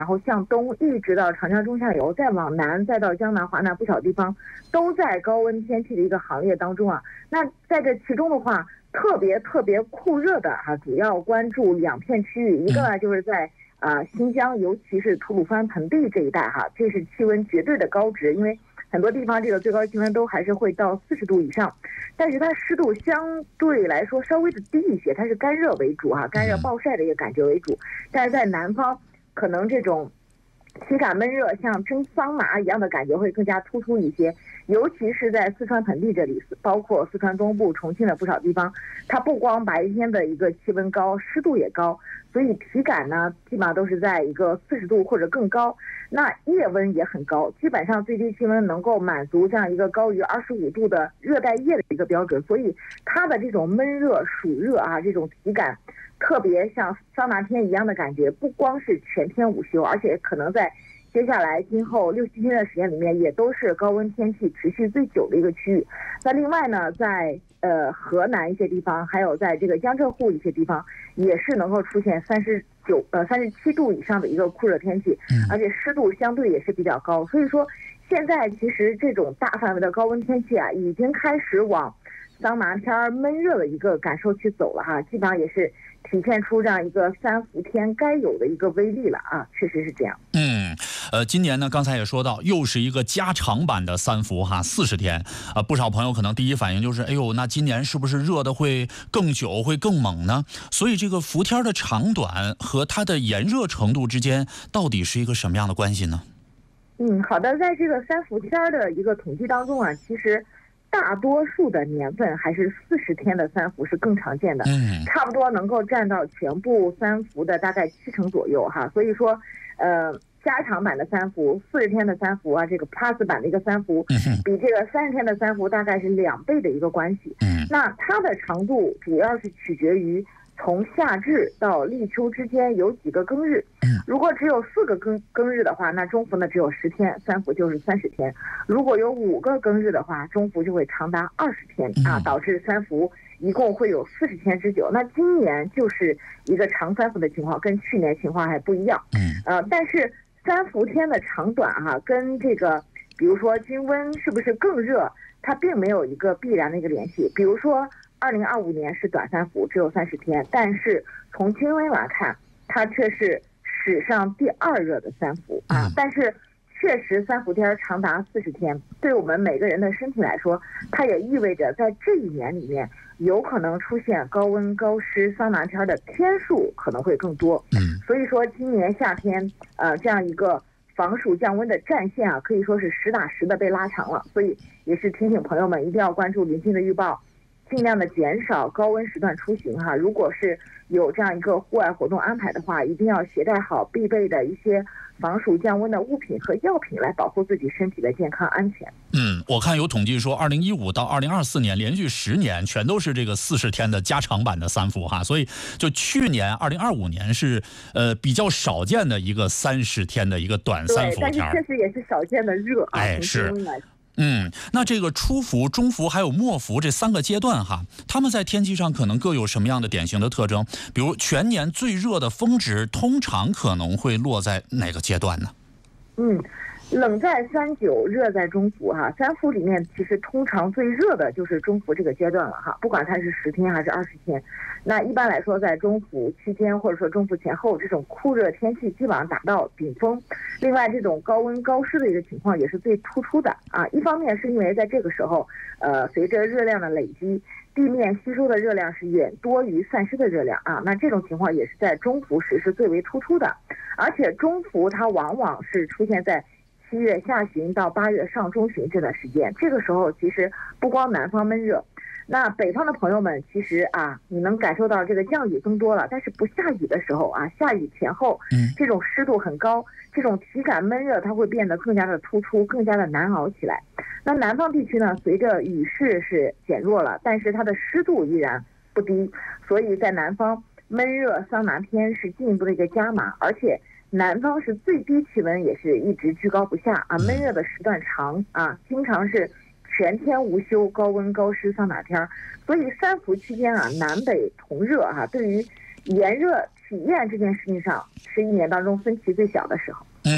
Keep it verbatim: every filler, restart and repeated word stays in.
然后向东一直到长江中下游，再往南，再到江南、华南不少地方，都在高温天气的一个行列当中啊。那在这其中的话，特别特别酷热的哈、啊，主要关注两片区域，一个呢就是在啊、呃、新疆，尤其是吐鲁番盆地这一带哈、啊，这是气温绝对的高值，因为很多地方这个最高气温都还是会到四十度以上，但是它湿度相对来说稍微的低一些，它是干热为主哈、啊，干热暴晒的一个感觉为主，但是在南方可能这种体感闷热像蒸桑拿一样的感觉会更加突出一些，尤其是在四川盆地这里，包括四川东部、重庆的不少地方，它不光白天的一个气温高，湿度也高，所以体感呢基本上都是在一个四十度或者更高。那夜温也很高，基本上最低气温能够满足这样一个高于二十五度的热带夜的一个标准，所以它的这种闷热、暑热啊，这种体感特别像桑拿天一样的感觉，不光是全天无休，而且可能在接下来今后六七天的时间里面，也都是高温天气持续最久的一个区域。那另外呢，在呃河南一些地方，还有在这个江浙沪一些地方，也是能够出现三十九呃三十七度以上的一个酷热天气，而且湿度相对也是比较高。所以说，现在其实这种大范围的高温天气啊，已经开始往桑拿天闷热的一个感受去走了哈，基本上也是体现出这样一个三伏天该有的一个威力了啊，确实是这样。 嗯，呃，今年呢，刚才也说到，又是一个加长版的三伏哈，四十天啊、呃，不少朋友可能第一反应就是，哎呦，那今年是不是热的会更久，会更猛呢？所以这个伏天的长短和它的炎热程度之间，到底是一个什么样的关系呢？ 嗯，好的，在这个三伏天的一个统计当中啊，其实大多数的年份还是四十天的三伏是更常见的， 嗯， 差不多能够占到全部三伏的大概七成左右哈。所以说，呃，加长版的三伏，四十天的三伏啊，这个 plus 版的一个三伏，比这个三十天的三伏大概是两倍的一个关系。 嗯， 那它的长度主要是取决于从夏至到立秋之间有几个庚日，如果只有四个庚庚日的话，那中伏呢只有十天，三伏就是三十天；如果有五个庚日的话，中伏就会长达二十天啊，导致三伏一共会有四十天之久。那今年就是一个长三伏的情况，跟去年情况还不一样。 嗯， 呃，但是三伏天的长短哈、啊，跟这个比如说均温是不是更热，它并没有一个必然的一个联系。比如说二零二五年是短三伏，只有三十天，但是从均温来看，它却是史上第二热的三伏啊。但是确实三伏天长达四十天，对我们每个人的身体来说，它也意味着在这一年里面有可能出现高温高湿桑拿天的天数可能会更多。 嗯， 所以说今年夏天呃这样一个防暑降温的战线啊，可以说是实打实的被拉长了。所以也是提醒朋友们一定要关注临近的预报，尽量的减少高温时段出行哈。如果是有这样一个户外活动安排的话，一定要携带好必备的一些防暑降温的物品和药品，来保护自己身体的健康安全。 嗯，我看有统计说，二零一五到二零二四年连续十年全都是这个四十天的加长版的三伏哈，所以就去年二零二五年是呃比较少见的一个三十天的一个短三伏天， 对，但是确实也是少见的热啊。 哎，是。嗯，那这个初伏、中伏还有末伏这三个阶段哈，他们在天气上可能各有什么样的典型的特征？比如全年最热的峰值通常可能会落在哪个阶段呢？ 嗯，冷在三九，热在中伏哈。三伏里面其实通常最热的就是中伏这个阶段了哈，不管它是十天还是二十天。那一般来说，在中伏期间或者说中伏前后，这种酷热天气基本上达到顶峰。另外，这种高温高湿的一个情况也是最突出的啊。一方面是因为在这个时候，呃，随着热量的累积，地面吸收的热量是远多于散失的热量啊。那这种情况也是在中伏时是最为突出的，而且中伏它往往是出现在七月下旬到八月上中旬这段时间。这个时候其实不光南方闷热，那北方的朋友们其实啊，你能感受到这个降雨增多了，但是不下雨的时候啊，下雨前后，这种湿度很高，这种体感闷热它会变得更加的突出，更加的难熬起来。那南方地区呢，随着雨势是减弱了，但是它的湿度依然不低，所以在南方闷热桑拿天是进一步的一个加码，而且南方是最低气温也是一直居高不下啊，闷热的时段长啊，经常是全天无休，高温高湿桑拿天，所以三伏期间啊，南北同热哈、啊，对于炎热体验这件事情上是一年当中分歧最小的时候。